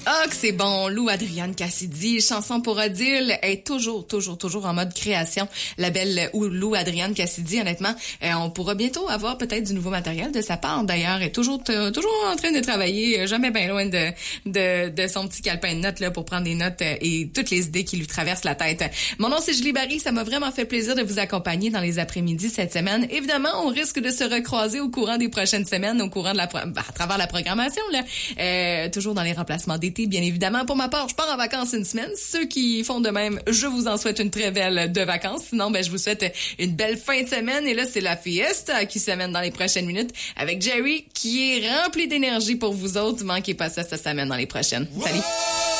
Ah, que c'est bon. Lou Adrienne Cassidy, chanson pour Odile, est toujours en mode création. La belle Lou Adrienne Cassidy, honnêtement, on pourra bientôt avoir peut-être du nouveau matériel de sa part. D'ailleurs, elle est toujours en train de travailler, jamais bien loin de son petit calepin de notes là pour prendre des notes et toutes les idées qui lui traversent la tête. Mon nom, c'est Julie Barry. Ça m'a vraiment fait plaisir de vous accompagner dans les après-midi cette semaine. Évidemment, on risque de se recroiser au courant des prochaines semaines, au courant de à travers la programmation, là. Toujours dans les remplacements d'été, bien évidemment. Pour ma part, je pars en vacances une semaine. Ceux qui font de même, je vous en souhaite une très belle de vacances. Sinon, je vous souhaite une belle fin de semaine. Et là, c'est la fiesta qui s'amène dans les prochaines minutes avec Jerry qui est rempli d'énergie pour vous autres. Manquez pas ça cette semaine dans les prochaines. Salut!